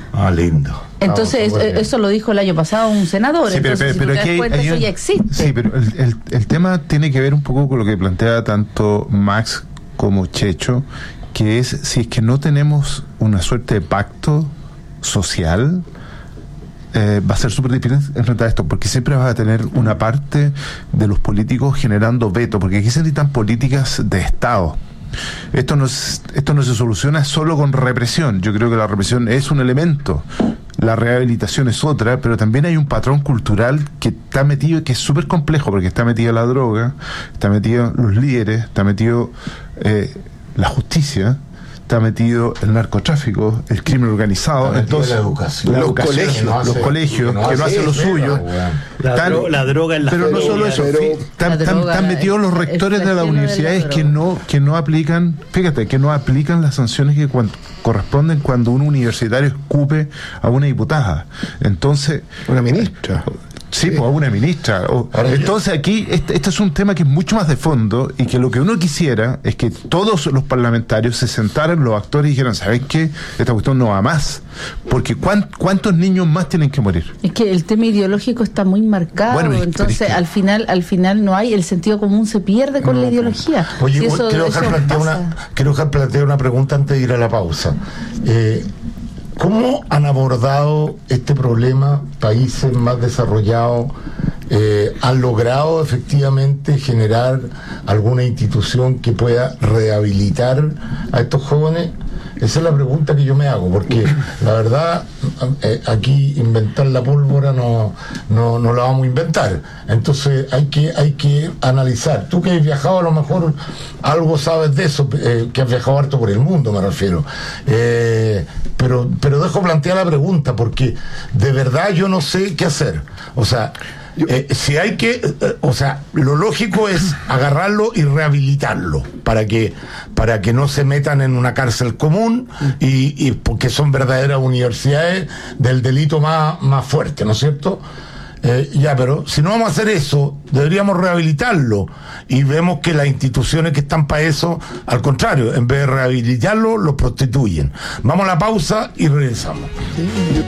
Ah, lindo. Entonces, eso lo dijo el año pasado un senador. Sí, entonces, pero si te das cuenta, eso ya existe. Sí, pero el tema tiene que ver un poco con lo que plantea tanto Max como Checho, que es si es que no tenemos una suerte de pacto social, va a ser súper difícil enfrentar esto, porque siempre vas a tener una parte de los políticos generando veto, porque aquí se necesitan políticas de Estado. Esto no se soluciona solo con represión. Yo creo que la represión es un elemento, la rehabilitación es otra, pero también hay un patrón cultural que está metido y que es súper complejo, porque está metido la droga, está metido los líderes, está metido la justicia, está metido el narcotráfico, el crimen organizado, entonces los colegios que no hacen lo suyo, la droga en la pero no solo eso, están metidos los rectores de las universidades que no aplican, fíjate, que no aplican las sanciones que corresponden cuando un universitario escupe a una diputada, entonces una ministra. Sí, pues a una ministra. Entonces aquí este es un tema que es mucho más de fondo, y que lo que uno quisiera es que todos los parlamentarios se sentaran, los actores, y dijeran, ¿sabes qué? Esta cuestión no va más. Porque ¿cuántos niños más tienen que morir? Es que el tema ideológico está muy marcado, entonces al final no hay, el sentido común se pierde con la ideología. Oye, quiero dejar plantear una pregunta antes de ir a la pausa. ¿Cómo han abordado este problema países más desarrollados? ¿Han logrado efectivamente generar alguna institución que pueda rehabilitar a estos jóvenes? Esa es la pregunta que yo me hago, porque la verdad, aquí inventar la pólvora no la vamos a inventar. Entonces hay que analizar. Tú que has viajado, a lo mejor algo sabes de eso, que has viajado harto por el mundo, me refiero. Pero dejo plantear la pregunta, porque de verdad yo no sé qué hacer. O sea, si hay que, lo lógico es agarrarlo y rehabilitarlo para que no se metan en una cárcel común, y porque son verdaderas universidades del delito más fuerte, ¿no es cierto? Pero si no vamos a hacer eso, deberíamos rehabilitarlo, y vemos que las instituciones que están para eso, al contrario, en vez de rehabilitarlo, lo prostituyen. Vamos a la pausa y regresamos. Sí.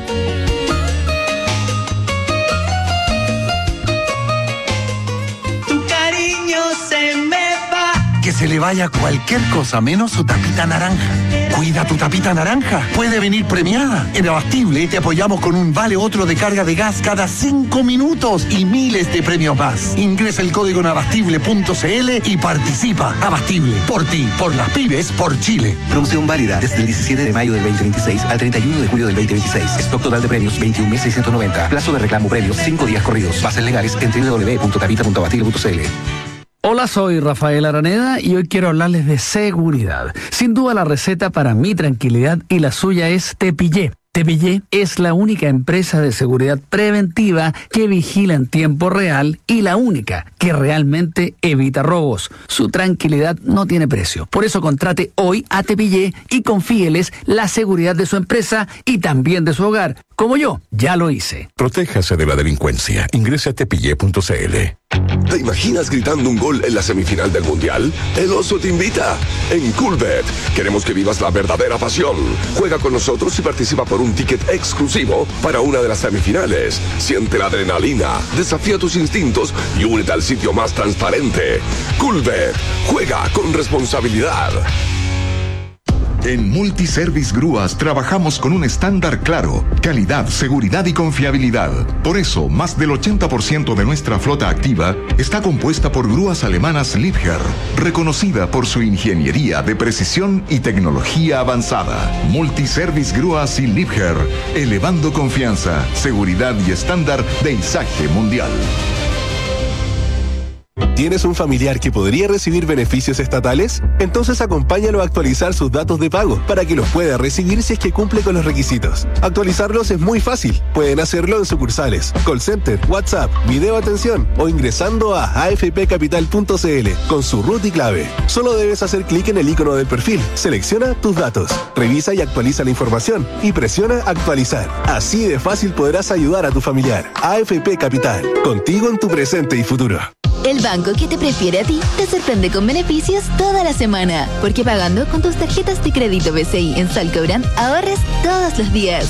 Que se le vaya cualquier cosa menos su tapita naranja. Cuida tu tapita naranja. Puede venir premiada. En Abastible te apoyamos con un vale otro de carga de gas cada 5 minutos y miles de premios más. Ingresa el código en abastible.cl y participa. Abastible, por ti, por las pymes, por Chile. Promoción válida desde el 17 de mayo del 2026 al 31 de julio del 2026. Stock total de premios 21.690. Plazo de reclamo premios 5 días corridos. Bases legales en www.tapita.abastible.cl. Hola, soy Rafael Araneda y hoy quiero hablarles de seguridad. Sin duda la receta para mi tranquilidad y la suya es Tepillé. Tepillé es la única empresa de seguridad preventiva que vigila en tiempo real y la única que realmente evita robos. Su tranquilidad no tiene precio. Por eso contrate hoy a Tepillé y confíeles la seguridad de su empresa y también de su hogar. Como yo, ya lo hice. Protéjase de la delincuencia. Ingrese a tepillé.cl. ¿Te imaginas gritando un gol en la semifinal del Mundial? El Oso te invita. En Coolbet queremos que vivas la verdadera pasión. Juega con nosotros y participa por un ticket exclusivo para una de las semifinales. Siente la adrenalina, desafía tus instintos y únete al sitio más transparente. Coolbet. Juega con responsabilidad. En Multiservice Grúas trabajamos con un estándar claro: calidad, seguridad y confiabilidad. Por eso, más del 80% de nuestra flota activa está compuesta por grúas alemanas Liebherr, reconocida por su ingeniería de precisión y tecnología avanzada. Multiservice Grúas y Liebherr, elevando confianza, seguridad y estándar de izaje mundial. ¿Tienes un familiar que podría recibir beneficios estatales? Entonces acompáñalo a actualizar sus datos de pago para que los pueda recibir si es que cumple con los requisitos. Actualizarlos es muy fácil. Pueden hacerlo en sucursales, call center, WhatsApp, video atención o ingresando a afpcapital.cl con su root y clave. Solo debes hacer clic en el icono del perfil, selecciona tus datos, revisa y actualiza la información y presiona actualizar. Así de fácil podrás ayudar a tu familiar. AFP Capital, contigo en tu presente y futuro. El banco que te prefiere a ti te sorprende con beneficios toda la semana, porque pagando con tus tarjetas de crédito BCI en Salcobrand ahorres todos los días.